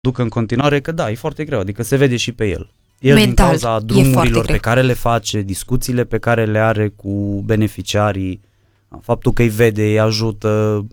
ducă în continuare, că da, e foarte greu, adică se vede și pe el. El Mental, din cauza drumurilor greu. pe care le face, discuțiile pe care le are cu beneficiarii, faptul că îi vede, îi ajută,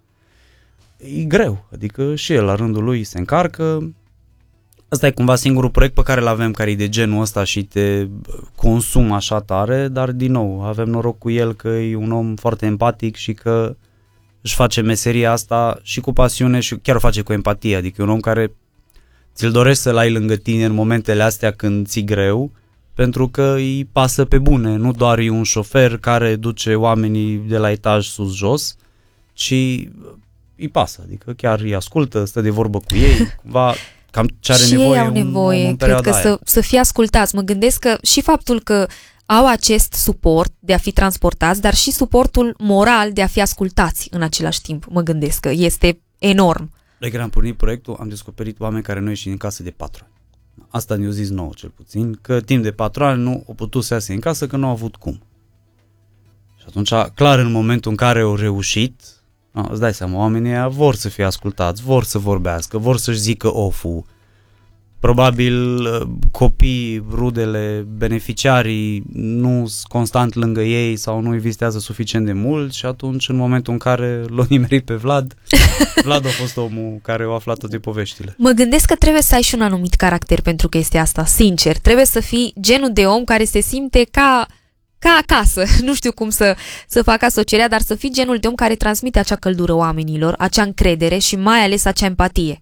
e greu, adică și el la rândul lui se încarcă. Asta e cumva singurul proiect pe care îl avem, care e de genul ăsta și te consumă așa tare, dar din nou avem noroc cu el că e un om foarte empatic și că își face meseria asta și cu pasiune și chiar o face cu empatie, adică e un om care ți-l dorești să-l ai lângă tine în momentele astea când ți-i greu, pentru că îi pasă pe bune, nu doar e un șofer care duce oamenii de la etaj sus-jos, ci îi pasă, adică chiar îi ascultă, stă de vorbă cu ei, cumva cam ce are și nevoie, ei au nevoie, în cred că aia. să fie ascultați. Mă gândesc că și faptul că au acest suport de a fi transportați, dar și suportul moral de a fi ascultați în același timp. Mă gândesc că este enorm. De când am pornit proiectul, am descoperit oameni care nu ieși din casă de 4 ani. Asta ne-au zis nouă cel puțin, că timp de 4 ani nu au putut să iasă în casă, că nu au avut cum. Și atunci, clar, în momentul în care au reușit, îți dai seama, oamenii ăia vor să fie ascultați, vor să vorbească, vor să-și zică oful. Probabil copiii, rudele, beneficiarii nu sunt constant lângă ei sau nu îi vizitează suficient de mult și atunci, în momentul în care l-a nimerit pe Vlad, Vlad a fost omul care a aflat toate poveștile. Mă gândesc că trebuie să ai și un anumit caracter pentru că este asta, sincer. Trebuie să fii genul de om care se simte ca acasă. Nu știu cum să fac asocierea, dar să fii genul de om care transmite acea căldură oamenilor, acea încredere și mai ales acea empatie.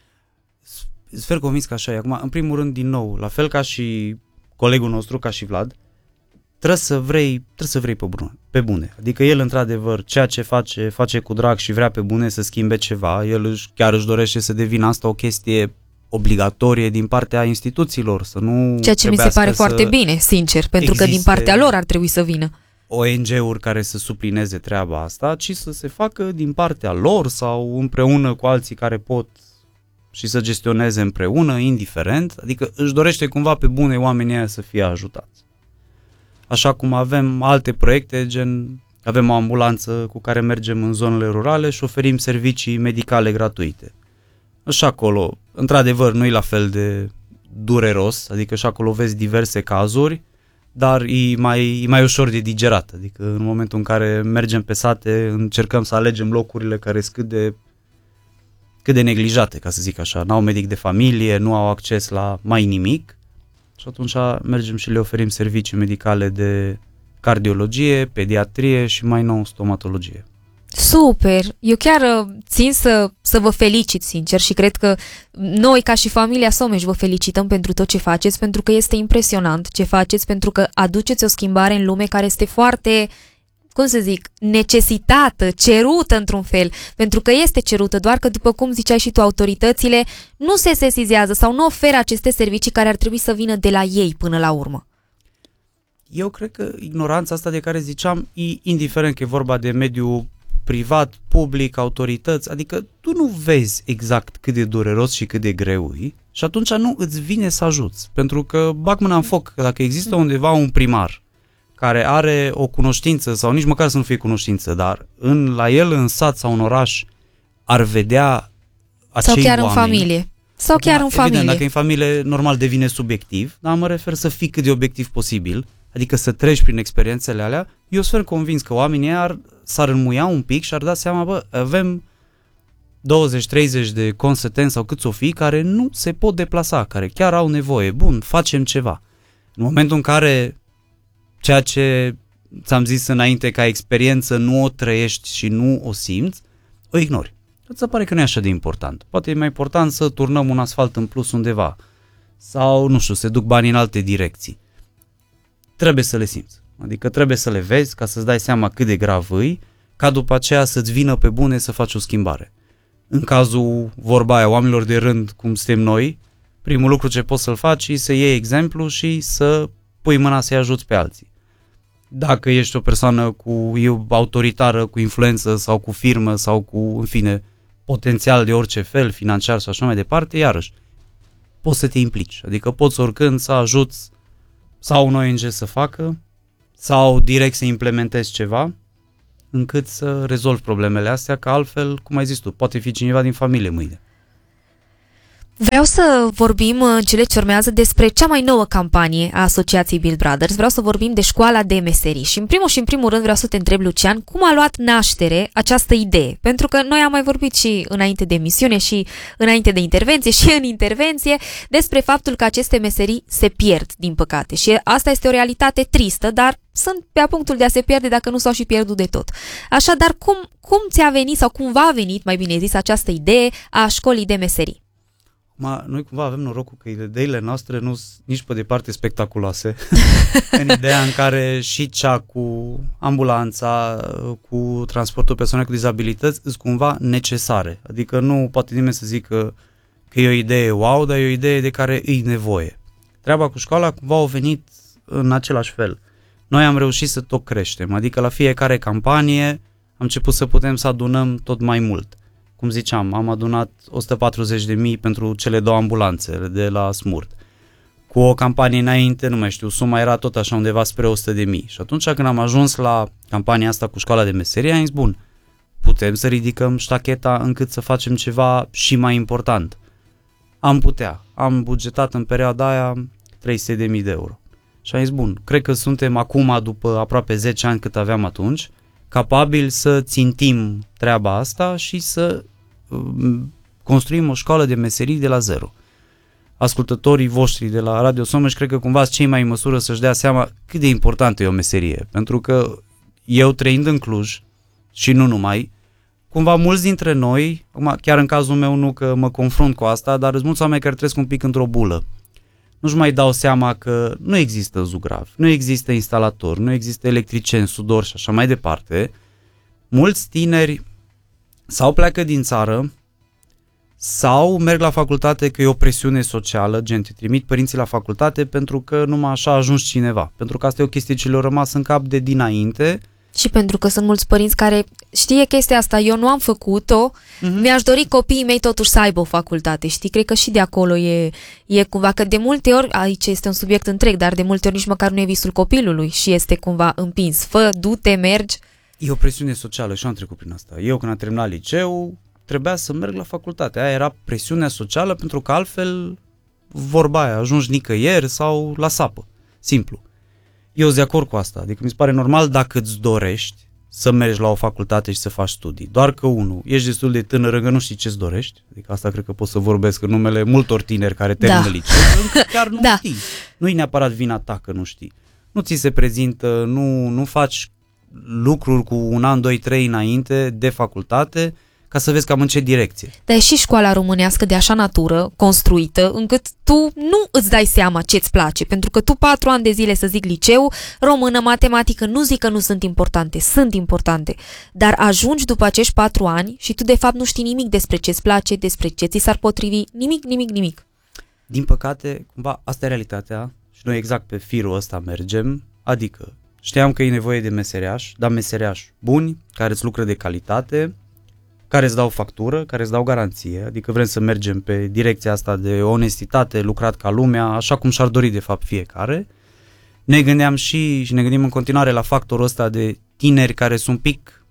Sunt fel convins că așa e. Acum, în primul rând, din nou, la fel ca și colegul nostru, ca și Vlad, trebuie să vrei pe bune. Adică el, într-adevăr, ceea ce face cu drag și vrea pe bune să schimbe ceva. El chiar își dorește să devină asta o chestie obligatorie din partea instituțiilor, să nu ceea ce mi se pare foarte bine, sincer, pentru că din partea lor ar trebui să vină ONG-uri care să suplineze treaba asta, ci să se facă din partea lor sau împreună cu alții care pot și să gestioneze împreună, indiferent, adică își dorește cumva pe bune oamenii aia să fie ajutați. Așa cum avem alte proiecte, gen avem o ambulanță cu care mergem în zonele rurale și oferim servicii medicale gratuite. Și acolo, într-adevăr, nu e la fel de dureros, adică și acolo vezi diverse cazuri, dar e mai ușor de digerat, adică în momentul în care mergem pe sate, încercăm să alegem locurile care sunt cât de neglijate, ca să zic așa, n-au medic de familie, nu au acces la mai nimic și atunci mergem și le oferim servicii medicale de cardiologie, pediatrie și mai nou stomatologie. Super! Eu chiar țin să vă felicit, sincer, și cred că noi, ca și familia Someș, vă felicităm pentru tot ce faceți, pentru că este impresionant ce faceți, pentru că aduceți o schimbare în lume care este foarte, cum să zic, necesitată, cerută într-un fel, pentru că este cerută, doar că, după cum ziceai și tu, autoritățile nu se sesizează sau nu oferă aceste servicii care ar trebui să vină de la ei până la urmă. Eu cred că ignoranța asta de care ziceam, e indiferent că e vorba de mediul privat, public, autorități, adică tu nu vezi exact cât de dureros și cât de greu e și atunci nu îți vine să ajuți, pentru că bag mâna în foc, că dacă există undeva un primar care are o cunoștință sau nici măcar să nu fie cunoștință, dar la el în sat sau în oraș ar vedea acei sau chiar oameni, în familie. Sau chiar în familie. Evident, dacă în familie normal devine subiectiv, dar mă refer să fii cât de obiectiv posibil, adică să treci prin experiențele alea. Eu sunt convins că oamenii s-ar înmuia un pic și ar da seama, avem 20-30 de consăteni sau câți o fi care nu se pot deplasa, care chiar au nevoie. Bun, facem ceva. În momentul în care ceea ce ți-am zis înainte ca experiență nu o trăiești și nu o simți, o ignori. Îți se pare că nu e așa de important. Poate e mai important să turnăm un asfalt în plus undeva sau, nu știu, se duc banii în alte direcții. Trebuie să le simți. Adică trebuie să le vezi ca să-ți dai seama cât de grav îi, ca după aceea să-ți vină pe bune să faci o schimbare. În cazul, vorba aia, oamenilor de rând, cum suntem noi, primul lucru ce poți să-l faci e să iei exemplu și să pui mâna să-i ajuți pe alții. Dacă ești o persoană autoritară, cu influență sau cu firmă sau cu, în fine, potențial de orice fel, financiar sau așa mai departe, iarăși, poți să te implici. Adică poți oricând să ajuți sau un ONG să facă sau direct să implementezi ceva încât să rezolvi problemele astea, că altfel, cum ai zis tu, poate fi cineva din familie mâine. Vreau să vorbim în cele ce urmează despre cea mai nouă campanie a Asociației Build Brothers. Vreau să vorbim de școala de meserii. Și în primul rând vreau să te întreb, Lucian, cum a luat naștere această idee? Pentru că noi am mai vorbit și înainte de emisiune și înainte de intervenție și în intervenție despre faptul că aceste meserii se pierd, din păcate. Și asta este o realitate tristă, dar sunt pe punctul de a se pierde dacă nu s-au și pierdut de tot. Așadar, cum ți-a venit sau cum v-a venit, mai bine zis, această idee a școlii de meserii? Noi cumva avem norocul că ideile noastre nu sunt nici pe departe spectaculoase. În ideea în care și cea cu ambulanța, cu transportul persoanelor cu dizabilități sunt cumva necesare. Adică nu poate nimeni să zică că e o idee wow, dar e o idee de care îi nevoie. Treaba cu școala cumva a venit în același fel. Noi am reușit să tot creștem, adică la fiecare campanie am început să putem să adunăm tot mai mult. Cum ziceam, am adunat 140.000 pentru cele 2 ambulanțe de la Smurt. Cu o campanie înainte, nu mai știu, suma era tot așa undeva spre 100.000. Și atunci când am ajuns la campania asta cu școala de meserie, am zis, bun, putem să ridicăm ștacheta încât să facem ceva și mai important. Am bugetat în perioada aia 300.000 de euro. Și am zis, bun, cred că suntem acum, după aproape 10 ani cât aveam atunci, capabili să țintim treaba asta și să construim o școală de meserii de la zero. Ascultătorii voștri de la Radio Someș cred că cumva sunt cei mai în măsură să-și dea seama cât de importantă e o meserie. Pentru că eu, trăind în Cluj și nu numai, cumva mulți dintre noi, chiar în cazul meu nu că mă confrunt cu asta, dar sunt mulți oameni care trăiesc un pic într-o bulă. Nu-și mai dau seama că nu există zugrav, nu există instalator, nu există electricieni, sudor și așa mai departe. Mulți tineri sau pleacă din țară sau merg la facultate că e o presiune socială, gen te trimit părinții la facultate pentru că numai așa a ajuns cineva. Pentru că asta e o chestie ce le-a rămas în cap de dinainte. Și pentru că sunt mulți părinți care știe chestia asta, eu nu am făcut-o, mi-aș dori copiii mei totuși să aibă o facultate, știi? Cred că și de acolo e cumva, că de multe ori, aici este un subiect întreg, dar de multe ori nici măcar nu e visul copilului și este cumva împins. Fă, du-te, mergi. E o presiune socială și am trecut prin asta. Eu când am terminat liceu, trebuia să merg la facultate. Aia era presiunea socială pentru că altfel vorba aia, ajungi nicăieri sau la sapă. Simplu. Eu sunt de acord cu asta, adică mi se pare normal dacă îți dorești să mergi la o facultate și să faci studii. Doar că, ești destul de tânăr, încă nu știi ce-ți dorești, adică asta cred că pot să vorbesc în numele multor tineri care termină liceu, încă chiar nu știi. Nu-i neapărat vina ta că nu știi. Nu ți se prezintă, nu faci lucruri cu 1 an, 2, 3 înainte de facultate, ca să vezi cam în ce direcție. Dar e și școala românească de așa natură, construită, încât tu nu îți dai seama ce-ți place, pentru că tu 4 ani de zile, să zic, liceu, română, matematică, nu zic că nu sunt importante, sunt importante, dar ajungi după acești 4 ani și tu de fapt nu știi nimic despre ce-ți place, despre ce ți s-ar potrivi, nimic. Din păcate, cumva, asta e realitatea și noi exact pe firul ăsta mergem, adică știam că e nevoie de meseriași, dar meseriași buni, care îți lucră de calitate, care îți dau factură, care îți dau garanție, adică vrem să mergem pe direcția asta de onestitate, lucrat ca lumea, așa cum și-ar dori de fapt fiecare. Ne gândeam și ne gândim în continuare la factorul ăsta de tineri care sunt un pic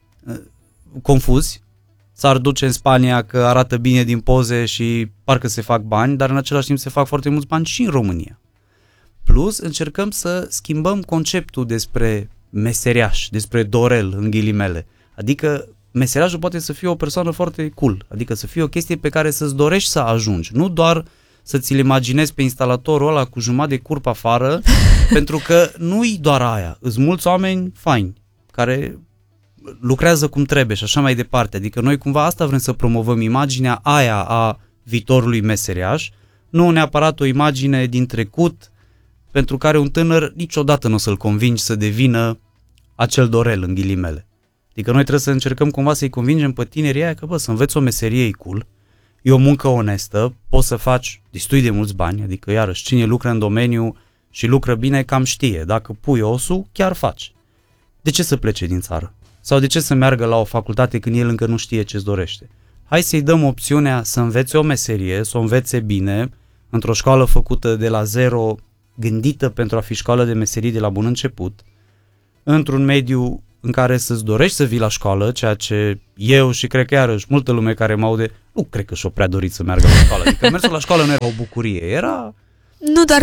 confuzi, s-ar duce în Spania că arată bine din poze și parcă se fac bani, dar în același timp se fac foarte mulți bani și în România. Plus încercăm să schimbăm conceptul despre meseriaș, despre dorel în ghilimele, adică meseriajul poate să fie o persoană foarte cool, adică să fie o chestie pe care să-ți dorești să ajungi, nu doar să ți-l imaginezi pe instalatorul ăla cu jumătate de curp afară, pentru că nu-i doar aia, sunt mulți oameni faini, care lucrează cum trebuie și așa mai departe, adică noi cumva asta vrem să promovăm, imaginea aia a viitorului meseriaș, nu neapărat o imagine din trecut, pentru care un tânăr niciodată nu o să-l convingi să devină acel dorel în ghilimele. Adică noi trebuie să încercăm cumva să-i convingem pe tinerii aia că, să înveți o meserie e cool, e o muncă onestă, poți să faci destui de mulți bani, adică iarăși cine lucră în domeniu și lucră bine cam știe, dacă pui osul, chiar faci. De ce să plece din țară? Sau de ce să meargă la o facultate când el încă nu știe ce-ți dorește? Hai să-i dăm opțiunea să învețe o meserie, să o învețe bine, într-o școală făcută de la zero, gândită pentru a fi școală de meserii de la bun început, într-un mediu în care să-ți dorești să vii la școală, ceea ce eu și cred că iarăși multă lume care mă aude, nu cred că și-o prea dorit să meargă la școală. Adică mersul la școală nu era o bucurie, era... Nu, doar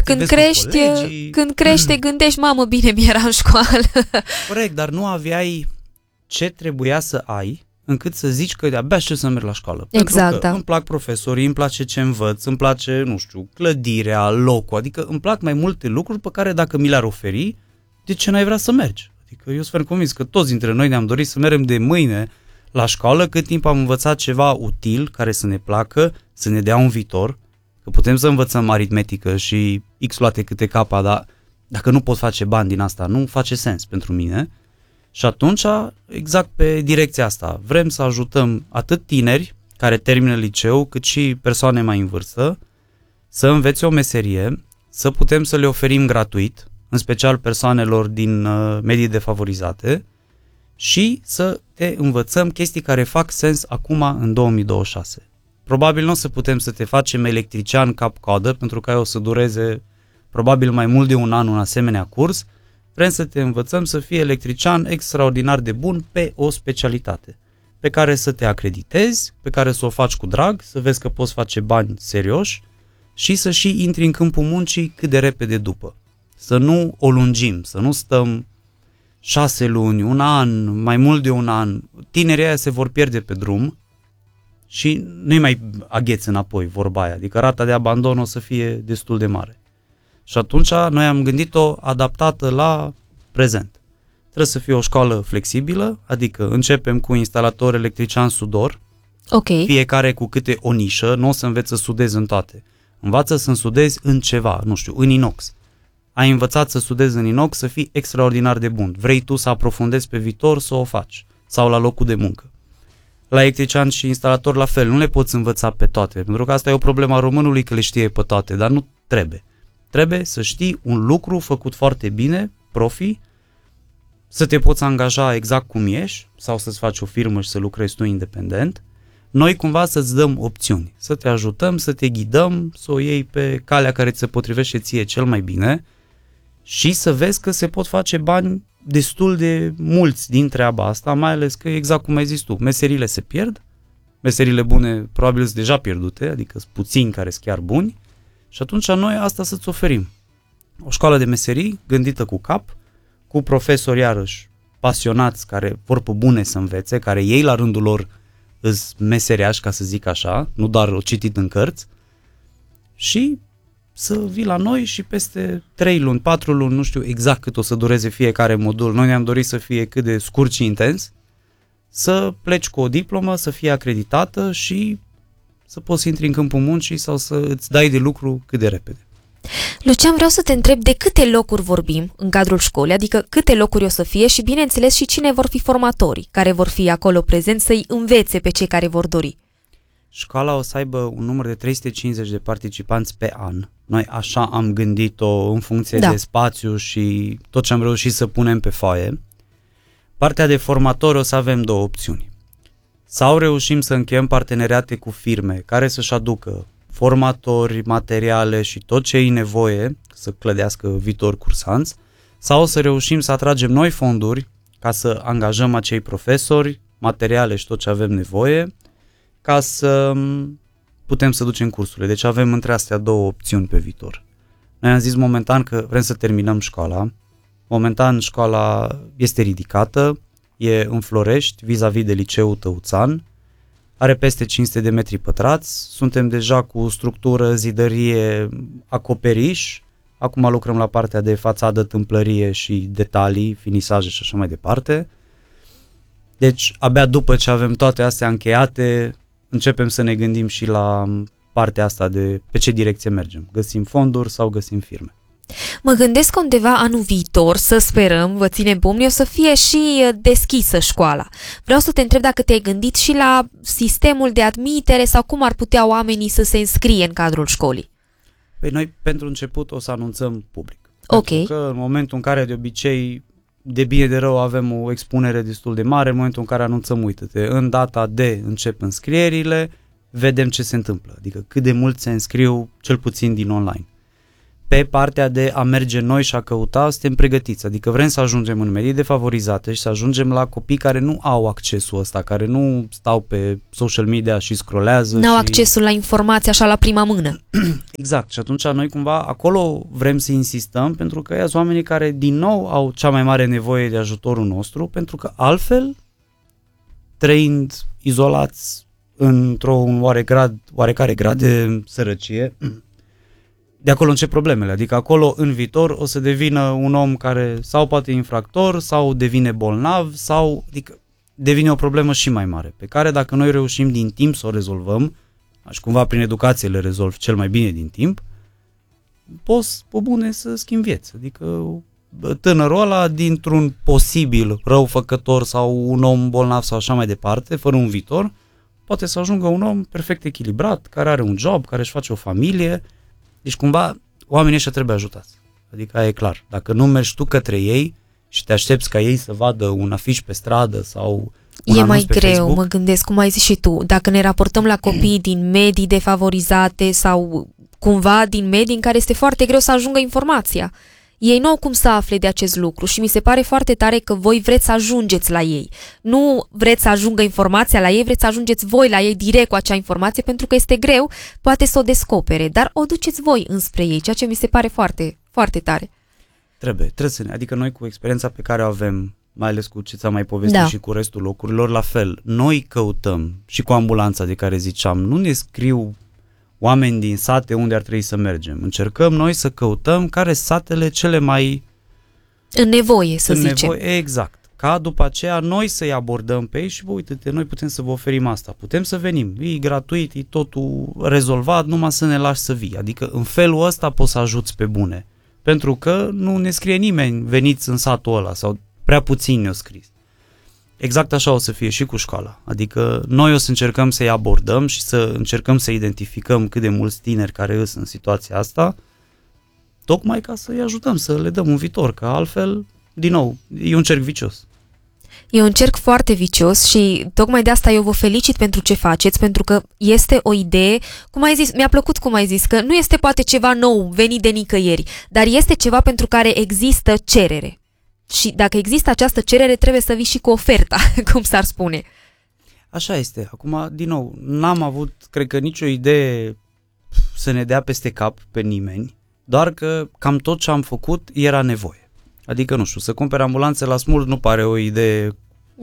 când crești te gândești, mamă, bine mi-era în școală. Corect, dar nu aveai ce trebuia să ai încât să zici că de-abia știu să merg la școală. Exact, Pentru că îmi plac profesorii, îmi place ce învăț, îmi place, nu știu, clădirea, locul, adică îmi plac mai multe lucruri pe care dacă mi le-ar oferi, de ce n-ai vrea să mergi? Adică eu sunt convins că toți dintre noi ne-am dorit să mergem de mâine la școală cât timp am învățat ceva util, care să ne placă, să ne dea un viitor, că putem să învățăm aritmetică și X luate câte capa, dar dacă nu pot face bani din asta, nu face sens pentru mine. Și atunci, exact pe direcția asta, vrem să ajutăm atât tineri care termină liceu, cât și persoane mai în vârstă, să învețe o meserie, să putem să le oferim gratuit, în special persoanelor din medii defavorizate, și să te învățăm chestii care fac sens acum în 2026. Probabil nu o să putem să te facem electrician cap-coadă, pentru că o să dureze probabil mai mult de un an un asemenea curs. Vrem să te învățăm să fii electrician extraordinar de bun pe o specialitate, pe care să te acreditezi, pe care să o faci cu drag, să vezi că poți face bani serioși și să și intri în câmpul muncii cât de repede după. Să nu o lungim, să nu stăm 6 luni, un an, mai mult de un an. Tinerii aia se vor pierde pe drum și nu-i mai agheți înapoi, vorba aia. Adică rata de abandon o să fie destul de mare. Și atunci noi am gândit-o adaptată la prezent. Trebuie să fie o școală flexibilă, adică începem cu instalator electrician sudor, fiecare cu câte o nișă, nu o să înveți să sudezi în toate. Învață să sudezi în ceva, nu știu, în inox. Ai învățat să sudezi în inox, să fii extraordinar de bun. Vrei tu să aprofundezi pe viitor, să o faci. Sau la locul de muncă. La electrician și instalator la fel, nu le poți învăța pe toate, pentru că asta e o problemă a românului, că le știe pe toate, dar nu trebuie. Trebuie să știi un lucru făcut foarte bine, profi, să te poți angaja exact cum ești sau să-ți faci o firmă și să lucrezi tu independent. Noi cumva să-ți dăm opțiuni, să te ajutăm, să te ghidăm, să o iei pe calea care ți se potrivește ție cel mai bine și să vezi că se pot face bani destul de mulți din treaba asta, mai ales că, exact cum ai zis tu, meserile se pierd, meserile bune probabil sunt deja pierdute, adică sunt puțini care sunt chiar buni, și atunci noi asta să-ți oferim. O școală de meserii gândită cu cap, cu profesori iarăși pasionați care vor pe bune să învețe, care ei la rândul lor îs meseriași, ca să zic așa, nu doar o citit în cărți, și să vii la noi și peste 3 luni, 4 luni, nu știu exact cât o să dureze fiecare modul, noi ne-am dorit să fie cât de scurt și intens, să pleci cu o diplomă, să fie acreditată și să poți intri în câmpul muncii sau să îți dai de lucru cât de repede. Lucian, vreau să te întreb de câte locuri vorbim în cadrul școlii, adică câte locuri o să fie și, bineînțeles, și cine vor fi formatorii care vor fi acolo prezenți să-i învețe pe cei care vor dori. Școala o să aibă un număr de 350 de participanți pe an. Noi așa am gândit-o în funcție de spațiu și tot ce am reușit să punem pe foaie. Partea de formatori o să avem 2 opțiuni. Sau reușim să încheiem parteneriate cu firme care să-și aducă formatori, materiale și tot ce e nevoie să clădească viitori cursanți, sau să reușim să atragem noi fonduri ca să angajăm acei profesori, materiale și tot ce avem nevoie, ca să putem să ducem cursurile. Deci avem între astea 2 opțiuni pe viitor. Noi am zis momentan că vrem să terminăm școala. Momentan școala este ridicată, e în Florești, vis-a-vis de liceul Tăuțan, are peste 500 de metri pătrați, suntem deja cu structură, zidărie, acoperiș, acum lucrăm la partea de fațadă, tâmplărie și detalii, finisaje și așa mai departe. Deci abia după ce avem toate astea încheiate, începem să ne gândim și la partea asta de pe ce direcție mergem. Găsim fonduri sau găsim firme. Mă gândesc că undeva anul viitor, să sperăm, vă ținem pumnii, o să fie și deschisă școala. Vreau să te întreb dacă te-ai gândit și la sistemul de admitere sau cum ar putea oamenii să se înscrie în cadrul școlii. Păi noi pentru început o să anunțăm public. Ok. Pentru că în momentul în care de obicei, de bine de rău, avem o expunere destul de mare, în momentul în care anunțăm, uite-te, în data de încep înscrierile, vedem ce se întâmplă. Adică cât de mult se înscriu, cel puțin din online. Pe pe partea de a merge noi și a căuta, suntem pregătiți. Adică vrem să ajungem în medii defavorizate și să ajungem la copii care nu au accesul ăsta, care nu stau pe social media și scrollează. N-au accesul la informații așa la prima mână. Exact. Și atunci noi cumva acolo vrem să insistăm, pentru că ăia sunt oamenii care din nou au cea mai mare nevoie de ajutorul nostru, pentru că altfel, trăind izolați într-un oarecare grad de sărăcie, de acolo încep problemele, adică acolo în viitor o să devină un om care sau poate infractor sau devine bolnav sau adică devine o problemă și mai mare, pe care dacă noi reușim din timp să o rezolvăm, și cumva prin educație le rezolv cel mai bine din timp, poți pe bune să schimbi vieți, adică tânărul ăla dintr-un posibil răufăcător sau un om bolnav sau așa mai departe, fără un viitor, poate să ajungă un om perfect echilibrat, care are un job, care își face o familie. Deci cumva oamenii ăștia trebuie ajutați. Adică aia e clar. Dacă nu mergi tu către ei și te aștepți ca ei să vadă un afiș pe stradă sau un E anunț mai pe greu, Facebook, mă gândesc, cum ai zis și tu, dacă ne raportăm la copii din medii defavorizate sau cumva din medii în care este foarte greu să ajungă informația. Ei nu au cum să afle de acest lucru și mi se pare foarte tare că voi vreți să ajungeți la ei. Nu vreți să ajungă informația la ei, vreți să ajungeți voi la ei direct cu acea informație, pentru că este greu, poate să o descopere, dar o duceți voi înspre ei, ceea ce mi se pare foarte, foarte tare. trebuie să ne, adică noi cu experiența pe care o avem, mai ales cu ce ți-am mai povestit și cu restul locurilor, la fel, noi căutăm și cu ambulanța de care ziceam, nu ne scriu oameni din sate unde ar trebui să mergem. Încercăm noi să căutăm care sunt satele cele mai în nevoie, să zicem. Exact. Ca după aceea noi să-i abordăm pe ei și uite-te, noi putem să vă oferim asta. Putem să venim. E gratuit, e totul rezolvat, numai să ne lași să vii. Adică în felul ăsta poți să ajuți pe bune. Pentru că nu ne scrie nimeni veniți în satul ăla sau prea puțini ne-au scris. Exact așa o să fie și cu școala. Adică noi o să încercăm să-i abordăm și să încercăm să identificăm cât de mulți tineri care sunt în situația asta, tocmai ca să-i ajutăm, să le dăm un viitor, că altfel, din nou, e un cerc vicios. E un cerc foarte vicios și tocmai de asta eu vă felicit pentru ce faceți, pentru că este o idee, cum ai zis, mi-a plăcut cum ai zis, că nu este poate ceva nou, venit de nicăieri, dar este ceva pentru care există cerere. Și dacă există această cerere, trebuie să vii și cu oferta, cum s-ar spune. Așa este. Acum, din nou, n-am avut, cred că, nicio idee să ne dea peste cap pe nimeni, doar că cam tot ce am făcut era nevoie. Adică, nu știu, să cumperi ambulanțe la Smurd nu pare o idee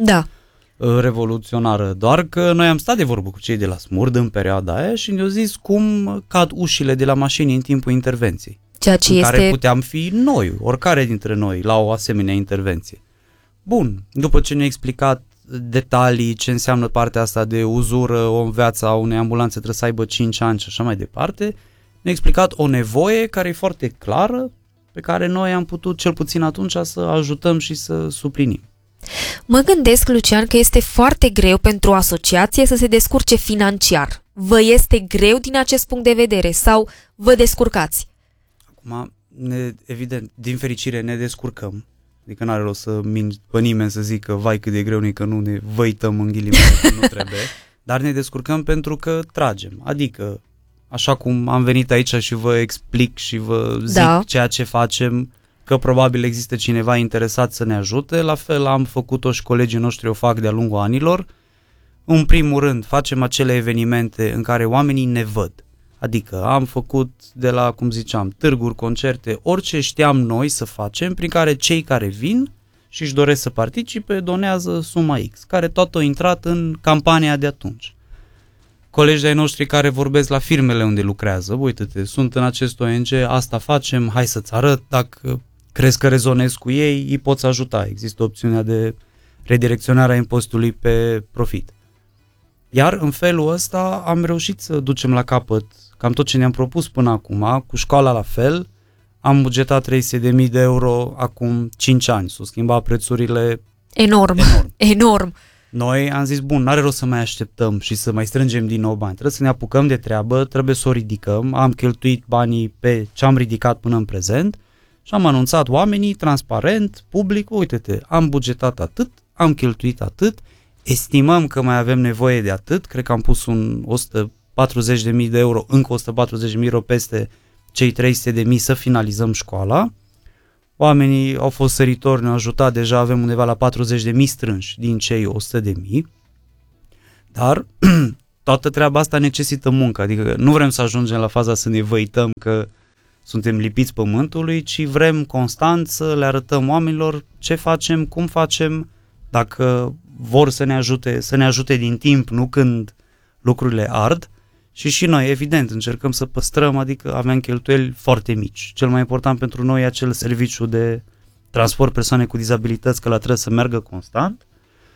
revoluționară, doar că noi am stat de vorbă cu cei de la Smurd în perioada aia și ne-au zis cum cad ușile de la mașini în timpul intervenției. Ceea ce care puteam fi noi, oricare dintre noi, la o asemenea intervenție. Bun, după ce ne-a explicat detalii, ce înseamnă partea asta de uzură, o viață a unei ambulanțe trebuie să aibă 5 ani și așa mai departe, ne-a explicat o nevoie care e foarte clară, pe care noi am putut, cel puțin atunci, să ajutăm și să suplinim. Mă gândesc, Lucian, că este foarte greu pentru o asociație să se descurce financiar. Vă este greu din acest punct de vedere sau vă descurcați? Acum, evident, din fericire ne descurcăm. Adică n-are rost să mint pe nimeni să zică vai cât de greu ne că nu ne văităm în ghilimele că nu trebuie, dar ne descurcăm pentru că tragem. Adică, așa cum am venit aici și vă explic și vă zic ceea ce facem, că probabil există cineva interesat să ne ajute, la fel am făcut-o și colegii noștri o fac de-a lungul anilor. În primul rând, facem acele evenimente în care oamenii ne văd. Adică am făcut de la, cum ziceam, târguri, concerte, orice știam noi să facem, prin care cei care vin și își doresc să participe, donează suma X, care tot a intrat în campania de atunci. Colegii de-ai noștri care vorbesc la firmele unde lucrează, uite-te, sunt în acest ONG, asta facem, hai să-ți arăt, dacă crezi că rezonezi cu ei, îi poți ajuta. Există opțiunea de redirecționare a impozitului pe profit. Iar în felul ăsta am reușit să ducem la capăt cam tot ce ne-am propus până acum, cu școala la fel, am bugetat 300.000 de euro acum 5 ani, s-au schimbat prețurile enorm. Noi am zis, bun, n-are rost să mai așteptăm și să mai strângem din nou bani, trebuie să ne apucăm de treabă, trebuie să o ridicăm, am cheltuit banii pe ce am ridicat până în prezent și am anunțat oamenii, transparent, public, uite-te, am bugetat atât, am cheltuit atât, estimăm că mai avem nevoie de atât, cred că am pus un 140.000 de euro, încă 140.000 de euro peste cei 300.000 să finalizăm școala. Oamenii au fost săritori, ne-au ajutat, deja avem undeva la 40.000 strânși din cei 100.000. Dar toată treaba asta necesită muncă, adică nu vrem să ajungem la faza să ne văităm că suntem lipiți pământului, ci vrem constant să le arătăm oamenilor ce facem, cum facem, dacă vor să ne ajute din timp, nu când lucrurile ard. Și noi, evident, încercăm să păstrăm, adică avem cheltuieli foarte mici. Cel mai important pentru noi e acel serviciu de transport persoane cu dizabilități, că la trebuie să meargă constant.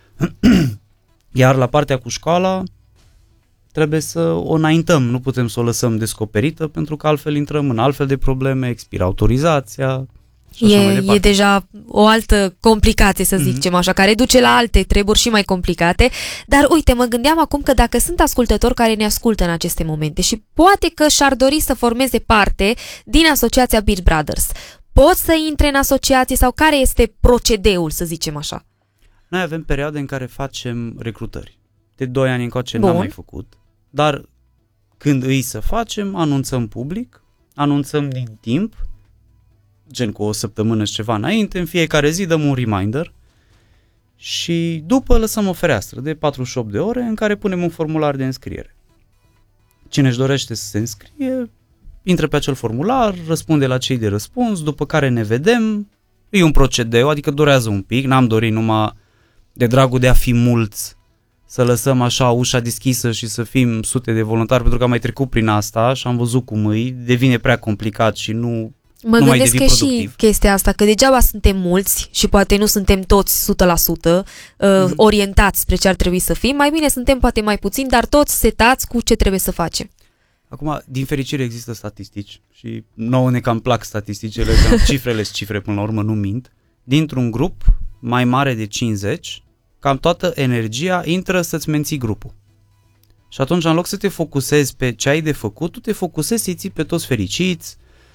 Iar la partea cu școala trebuie să o înaintăm, nu putem să o lăsăm descoperită, pentru că altfel intrăm în altfel de probleme, expiră autorizația. E deja o altă complicație, să zicem așa, care duce la alte treburi și mai complicate. Dar uite, mă gândeam acum că dacă sunt ascultători care ne ascultă în aceste momente și poate că și-ar dori să formeze parte din asociația Beard Brothers, pot să intre în asociație sau care este procedeul, să zicem așa? Noi avem perioade în care facem recrutări. De 2 ani încoace n-am mai făcut, dar când îi să facem, anunțăm public, anunțăm din timp, gen cu o săptămână și ceva înainte, în fiecare zi dăm un reminder și după lăsăm o fereastră de 48 de ore în care punem un formular de înscriere. Cine își dorește să se înscrie, intră pe acel formular, răspunde la cei de răspuns, după care ne vedem, e un procedeu, adică durează un pic, n-am dorit numai de dragul de a fi mulți să lăsăm așa ușa deschisă și să fim sute de voluntari, pentru că am mai trecut prin asta și am văzut cum devine prea complicat și nu Mă nu gândesc mai că productiv. Și chestia asta, că degeaba suntem mulți și poate nu suntem toți 100% orientați spre ce ar trebui să fim, mai bine suntem poate mai puțini, dar toți setați cu ce trebuie să facem. Acum, din fericire există statistici și nouă ne cam plac statisticile, că cifrele sunt cifre, până la urmă nu mint. Dintr-un grup mai mare de 50, cam toată energia intră să-ți menții grupul. Și atunci, în loc să te focusezi pe ce ai de făcut, tu te focusezi să-i ții pe toți fericiți,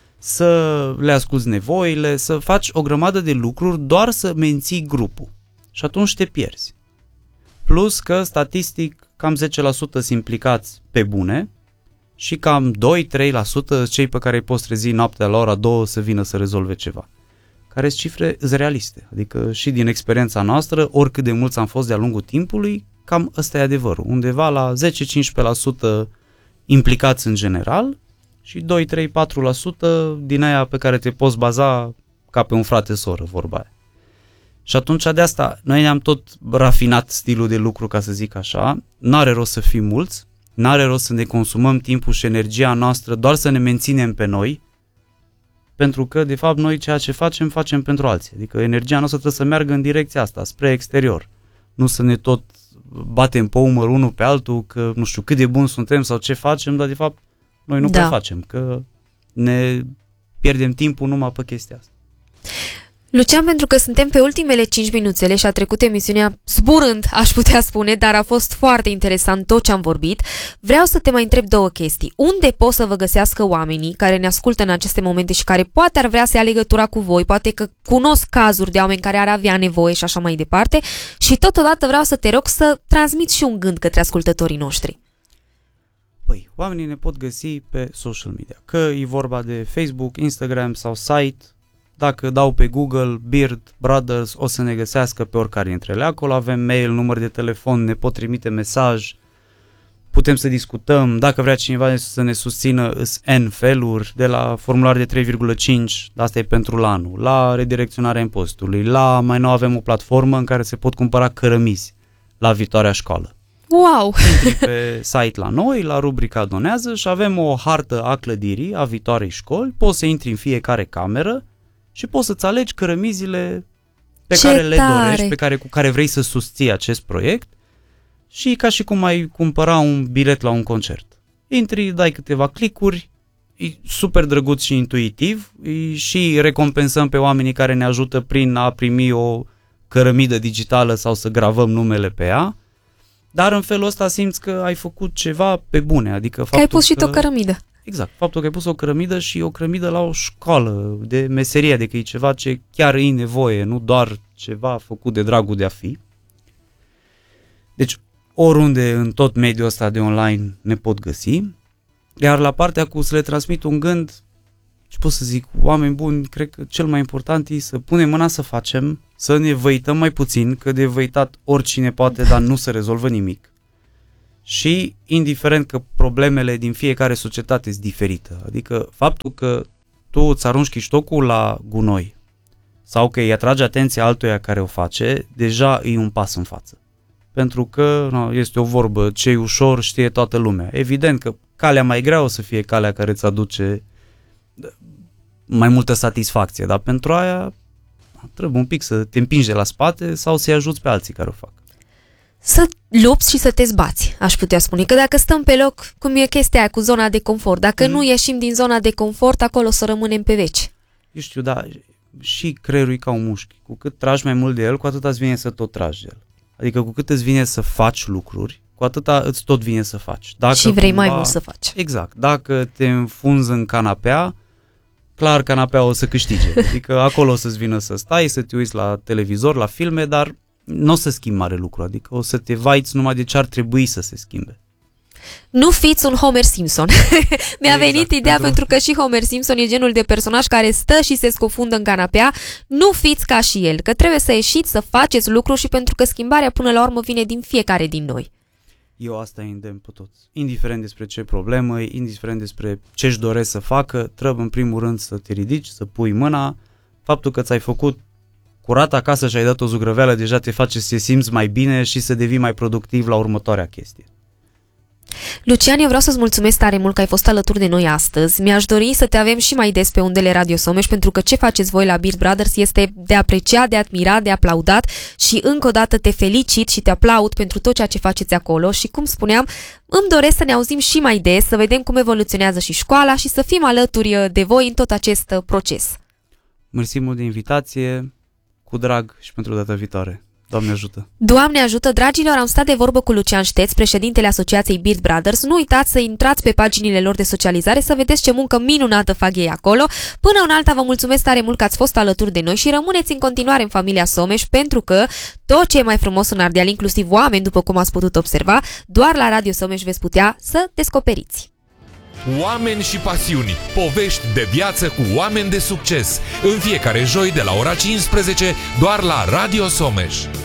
să le asculți nevoile, să faci o grămadă de lucruri doar să menții grupul. Și atunci te pierzi. Plus că, statistic, cam 10% sunt implicați pe bune și cam 2-3% cei pe care îi poți trezi noaptea la ora 2 să vină să rezolve ceva. Care sunt cifre realiste. Adică și din experiența noastră, oricât de mulți am fost de-a lungul timpului, cam ăsta e adevărul. Undeva la 10-15% implicați în general și 2-3-4% din aia pe care te poți baza ca pe un frate-soră, vorba aia. Și atunci de asta noi ne-am tot rafinat stilul de lucru, ca să zic așa. N-are rost să fim mulți, n-are rost să ne consumăm timpul și energia noastră doar să ne menținem pe noi, pentru că de fapt noi ceea ce facem, facem pentru alții. Adică energia noastră trebuie să meargă în direcția asta, spre exterior. Nu să ne tot batem pe umăr unul pe altul, că nu știu cât de buni suntem sau ce facem, dar de fapt noi nu prea facem, că ne pierdem timpul numai pe chestia asta. Lucian, pentru că suntem pe ultimele 5 minuțele și a trecut emisiunea zburând, aș putea spune, dar a fost foarte interesant tot ce am vorbit, vreau să te mai întreb 2 chestii. Unde pot să vă găsească oamenii care ne ascultă în aceste momente și care poate ar vrea să ia legătura cu voi, poate că cunosc cazuri de oameni care ar avea nevoie și așa mai departe, și totodată vreau să te rog să transmiți și un gând către ascultătorii noștri. Păi, oamenii ne pot găsi pe social media, că e vorba de Facebook, Instagram sau site. Dacă dau pe Google Beard Brothers, o să ne găsească pe oricare dintre ele. Acolo avem mail, număr de telefon, ne pot trimite mesaj, putem să discutăm. Dacă vrea cineva să ne susțină, N feluri, de la formular de 3,5, asta e pentru la anul, la redirecționarea impozitului, la mai nou avem o platformă în care se pot cumpăra cărămizi la viitoarea școală. Wow! Intri pe site la noi, la rubrica Donează și avem o hartă a clădirii, a viitoarei școli, poți să intri în fiecare cameră și poți să-ți alegi cărămizile pe care le dorești, cu care vrei să susții acest proiect și ca și cum ai cumpăra un bilet la un concert. Intri, dai câteva clicuri, e super drăguț și intuitiv și recompensăm pe oamenii care ne ajută prin a primi o cărămidă digitală sau să gravăm numele pe ea, dar în felul ăsta simți că ai făcut ceva pe bune, adică faptul că ai pus și o cărămidă. Exact, faptul că ai pus o cărămidă și o cărămidă la o școală de meserie, adică e ceva ce chiar e nevoie, nu doar ceva făcut de dragul de a fi. Deci, oriunde în tot mediul ăsta de online ne pot găsi, iar la partea cu să le transmit un gând, Și pot să zic, oameni buni, cred că cel mai important e să punem mâna să facem, să ne văităm mai puțin, că de văitat oricine poate, dar nu se rezolvă nimic. Și indiferent că problemele din fiecare societate sunt diferite, adică faptul că tu îți arunci chiștocul la gunoi sau că îi atrage atenția altuia care o face, deja e un pas în față. Pentru că este o vorbă, ce-i ușor știe toată lumea. Evident că calea mai grea o să fie calea care îți aduce mai multă satisfacție, dar pentru aia trebuie un pic să te împingi de la spate sau să-i ajuți pe alții care o fac. Să lupți și să te zbați, aș putea spune. Că dacă stăm pe loc, cum e chestia aia cu zona de confort, dacă nu ieșim din zona de confort, acolo să rămânem pe veci. Eu știu, da, și creierul e ca un mușchi. Cu cât tragi mai mult de el, cu atât îți vine să tot tragi de el. Adică cu cât îți vine să faci lucruri, cu atâta îți tot vine să faci. Dacă și vrei mai mult să faci. Exact. Dacă te înfunzi în canapea, clar canapea o să câștige. Adică acolo o să-ți vină să stai, să te uiți la televizor, la filme, dar nu o să schimbi mare lucru. Adică o să te vaiți numai de ce ar trebui să se schimbe. Nu fiți un Homer Simpson. Mi-a venit ideea pentru că și Homer Simpson e genul de personaj care stă și se scufundă în canapea. Nu fiți ca și el, că trebuie să ieșiți, să faceți lucruri și pentru că schimbarea până la urmă vine din fiecare din noi. Eu asta îi îndemn pe toți. Indiferent despre ce problemă e, indiferent despre ce își doresc să facă, trebuie în primul rând să te ridici, să pui mâna. Faptul că ți-ai făcut curat acasă și ai dat o zugrăveală deja te face să te simți mai bine și să devii mai productiv la următoarea chestie. Lucian, eu vreau să-ți mulțumesc tare mult că ai fost alături de noi astăzi. Mi-aș dori să te avem și mai des pe undele Radio Someș, pentru că ce faceți voi la Beard Brothers este de apreciat, de admirat, de aplaudat și încă o dată te felicit și te aplaud pentru tot ceea ce faceți acolo și, cum spuneam, îmi doresc să ne auzim și mai des, să vedem cum evoluționează și școala și să fim alături de voi în tot acest proces. Mersi mult de invitație, cu drag și pentru data viitoare. Doamne ajută! Doamne ajută, dragilor, am stat de vorbă cu Lucian Șteț, președintele Asociației Beard Brothers. Nu uitați să intrați pe paginile lor de socializare să vedeți ce muncă minunată fac ei acolo. Până în alta, vă mulțumesc tare mult că ați fost alături de noi și rămâneți în continuare în familia Someș, pentru că tot ce e mai frumos în Ardeal, inclusiv oameni, după cum ați putut observa, doar la Radio Someș veți putea să descoperiți. Oameni și pasiuni, povești de viață cu oameni de succes. În fiecare joi de la ora 15, doar la Radio Someș.